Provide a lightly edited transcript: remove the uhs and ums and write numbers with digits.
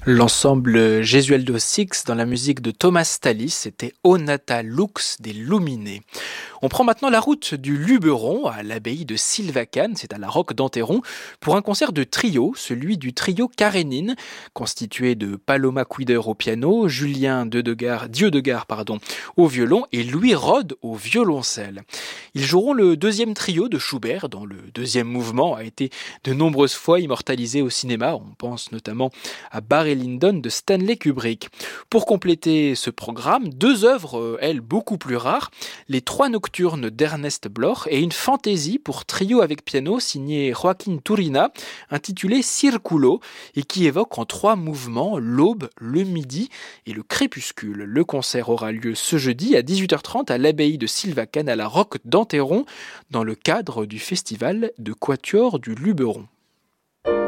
L'ensemble Gesualdo Six dans la musique de Thomas Tallis, c'était O Nata Lux des Luminés. On prend maintenant la route du Luberon à l'abbaye de Sylvacane, c'est à la Roque d'Enterron, pour un concert de trio, celui du trio Karénine, constitué de Paloma Quider au piano, Julien Dieudegar au violon et Louis Rode au violoncelle. Ils joueront le deuxième trio de Schubert, dont le deuxième mouvement a été de nombreuses fois immortalisé au cinéma. On pense notamment à Barry Lyndon de Stanley Kubrick. Pour compléter ce programme, deux œuvres, elles, beaucoup plus rares, les trois nocturnes d'Ernest Bloch et une fantaisie pour trio avec piano signée Joaquin Turina, intitulée Circulo, et qui évoque en trois mouvements l'aube, le midi et le crépuscule. Le concert aura lieu ce jeudi à 18h30 à l'abbaye de Sylvacane à la Roque d'Enterron, dans le cadre du festival de Quatuor du Luberon.